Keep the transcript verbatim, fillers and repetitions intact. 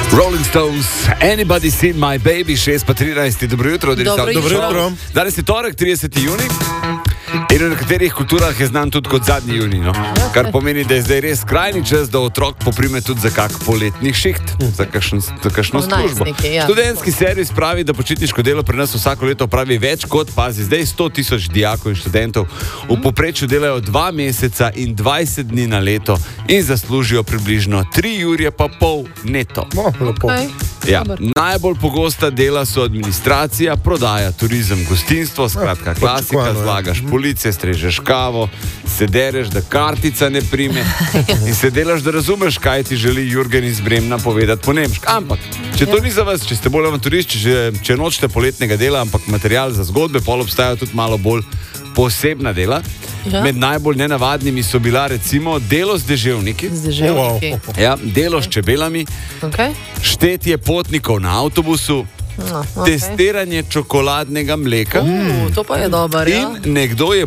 Rolling Stones, Anybody Seen My Baby, šest pa trinajst, dobro jutro. Dobro jutro. Danes je torek, trideseti junij. In v nekaterih kulturah je znan tudi kot zadnji junij, no? Kar pomeni, da je zdaj res skrajni čas, da otrok poprime tudi za kak poletni šiht, za kakšno, za kakšno službo. Ja. Študentski servis pravi, da počitniško delo pri nas vsako leto pravi več kot, pazi, zdaj sto tisoč dijakov in študentov v povprečju delajo dva meseca in dvajset dni na leto in zaslužijo približno tri ure pa pol neto. No, okay. Ja, najbolj pogosta dela so administracija, prodaja, turizem, gostinstvo, skratka klasika, zlagaš police, strežeš kavo, se dereš, da kartica ne prime in se delaš, da razumeš, kaj ti želi Jurgen iz Bremna povedati po nemško. Ampak, če to ni za vas, če ste bolj avanturisti, če, če nočete poletnega dela, ampak material za zgodbe, pol obstajajo tudi malo bolj posebna dela. Ja. Med najbolj nenavadnimi so bila recimo delo z deževniki, z deževniki. Oh, wow. Ja, delo s čebelami, Okay. štetje potnikov na avtobusu, No, okay. testiranje čokoladnega mleka Uh, to pa je dober, ja. in nekdo je